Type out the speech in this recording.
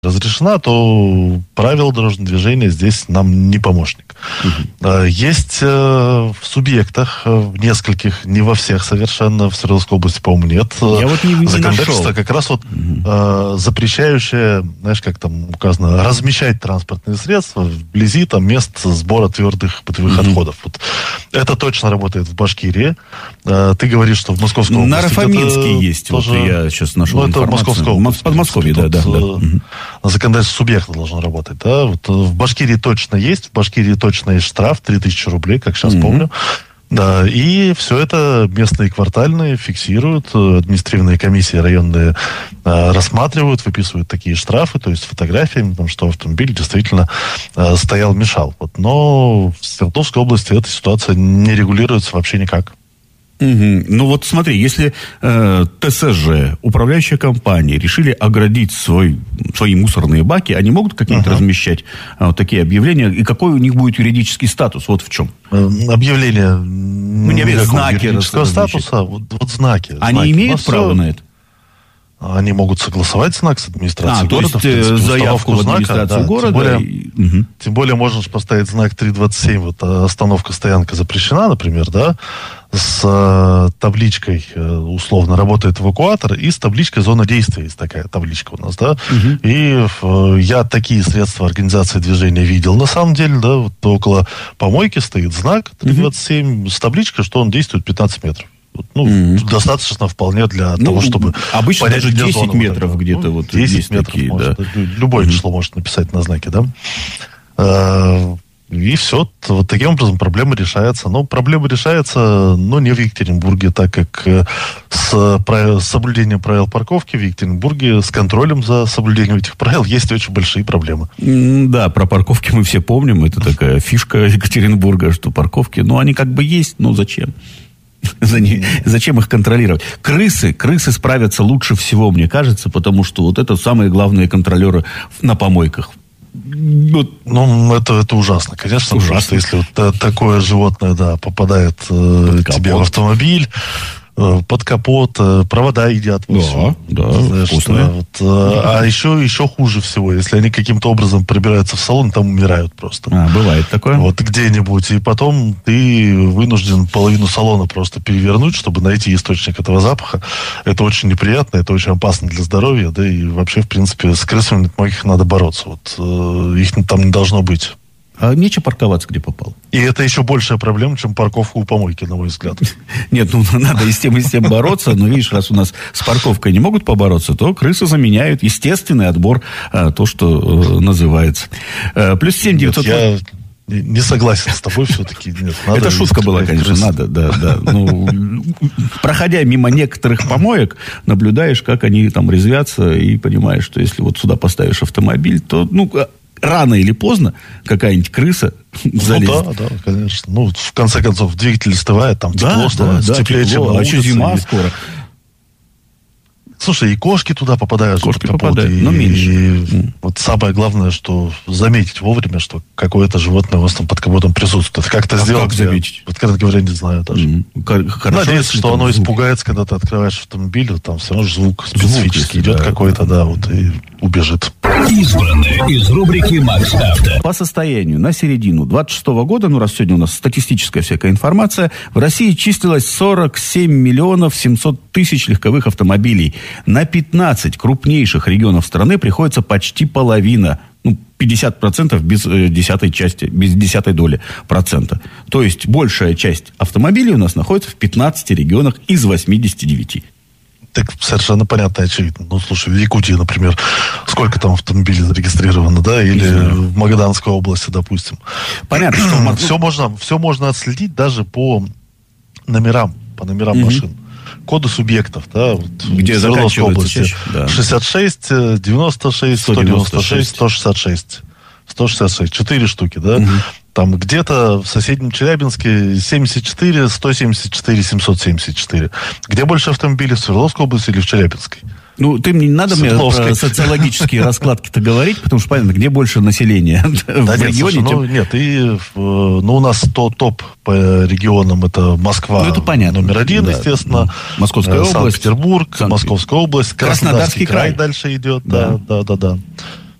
разрешена, то правила дорожного движения здесь нам не помощник. Есть в субъектах, в нескольких, не во всех совершенно, в Свердловской области, по-моему, нет. Я вот не законодательство нашел. Как раз вот запрещающее, знаешь, как там указано, размещать транспортные средства вблизи там мест сбора твердых бытовых отходов. Вот. Это точно работает в Башкирии. Ты говоришь, что в Московской области... На Рафаминске есть. Тоже... Вот я сейчас нашел это информацию. Московская область. Подмосковье, да. Законодательство субъекта должно работать. Да? Вот в Башкирии точно есть. В Башкирии точно есть штраф 3000 рублей, как сейчас помню. Да, и все это местные и квартальные фиксируют, административные комиссии районные рассматривают, выписывают такие штрафы, то есть фотографиями, потому что автомобиль действительно стоял, мешал. Вот. Но в Свердловской области эта ситуация не регулируется вообще никак. Ну вот смотри, если ТСЖ, управляющая компания, решили оградить свои мусорные баки, они могут какие-нибудь размещать такие объявления? И какой у них будет юридический статус? Вот в чем? Объявление... не имеют знаки юридического статуса. Вот знаки. Они знаки. имеют право на это? Они могут согласовать знак с администрацией города. То есть заявку в администрацию города. Тем более можно поставить знак 327, вот остановка-стоянка запрещена, например, да, с табличкой, условно, работает эвакуатор, и с табличкой «Зона действия» есть такая табличка у нас, да. И я такие средства организации движения видел, на самом деле, да, вот около помойки стоит знак 327 с табличкой, что он действует 15 метров. Достаточно вполне для того, чтобы... Обычно понять, даже 10 зона, метров где-то вот 10 есть метров такие, может, да. Любое число может написать на знаке, да. И все, вот таким образом проблема решается. Но проблема решается, не в Екатеринбурге, так как с соблюдением правил парковки в Екатеринбурге, с контролем за соблюдением этих правил есть очень большие проблемы. Да, про парковки мы все помним. Это такая фишка Екатеринбурга, что парковки, они как бы есть, но зачем? Зачем их контролировать? Крысы справятся лучше всего, мне кажется, потому что вот это самые главные контролеры на помойках. Это ужасно, конечно. Ужасно. Потому что если вот такое животное, попадает к тебе в автомобиль, под капот, провода едят. Да, вкусное. А еще хуже всего, если они каким-то образом пробираются в салон, там умирают просто. Бывает такое. Вот где-нибудь. И потом ты вынужден половину салона просто перевернуть, чтобы найти источник этого запаха. Это очень неприятно, это очень опасно для здоровья, да, и вообще, в принципе, с крысами многих надо бороться. Их там не должно быть. А нечего парковаться, где попал. И это еще большая проблема, чем парковка у помойки, на мой взгляд. Нет, надо и с тем бороться. Но видишь, раз у нас с парковкой не могут побороться, то крысы заменяют естественный отбор, то, что называется. Плюс 7 900... Я не согласен с тобой все-таки. Нет, это шутка была, конечно, надо, да. Проходя мимо некоторых помоек, наблюдаешь, как они там резвятся, и понимаешь, что если вот сюда поставишь автомобиль, то, рано или поздно какая-нибудь крыса залезет. Да, конечно. В конце концов, двигатель остывает, там тепло становится, теплее, чем на улице. Зима скоро. Слушай, и кошки туда попадают. Кошки попадают, но меньше. И вот самое главное, что заметить вовремя, что какое-то животное у вас там под капотом присутствует. Как это сделать? Как заметить? Откровенно говоря, не знаю даже. Надеюсь, что оно испугается, когда ты открываешь автомобиль, там все равно звук специфический идет какой-то, и убежит. Избранное из рубрики «Макс Авто». По состоянию на середину 26 года, раз сегодня у нас статистическая всякая информация, в России числилось 47 миллионов 700 тысяч легковых автомобилей. На 15 крупнейших регионов страны приходится почти половина, 50% без десятой доли процента. То есть большая часть автомобилей у нас находится в 15 регионах из 89. Так совершенно понятно, очевидно. Слушай, в Якутии, например, сколько там автомобилей зарегистрировано, да, или в Магаданской области, допустим. Понятно, что... Все можно отследить даже по номерам машин. Коды субъектов, да, где заканчивается чаще, 66, 96, 196, 166. 166, 4 штуки, да. Там где-то в соседнем Челябинске 74, 174, 774. Где больше автомобилей, в Свердловской области или в Челябинской? Ты не надо мне про социологические раскладки-то говорить, потому что, понятно, где больше населения в регионе. У нас топ по регионам это Москва, это понятно. номер 1, естественно. Московская область. Санкт-Петербург, Московская область, Краснодарский край дальше идет. Да.